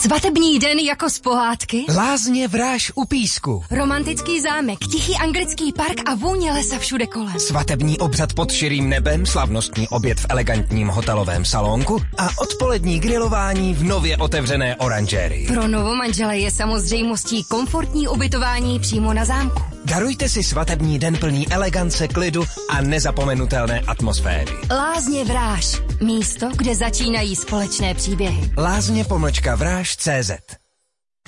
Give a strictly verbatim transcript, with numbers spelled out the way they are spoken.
Svatební den jako z pohádky? Lázně Vráž u Písku. Romantický zámek, tichý anglický park a vůně lesa všude kolem. Svatební obřad pod širým nebem, slavnostní oběd v elegantním hotelovém salonku a odpolední grilování v nově otevřené oranžérii. Pro novomanžele je samozřejmostí komfortní ubytování přímo na zámku. Darujte si svatební den plný elegance, klidu a nezapomenutelné atmosféry. Lázně Vráž. Místo, kde začínají společné příběhy. Lázně pomlčka Vráž tečka cé zet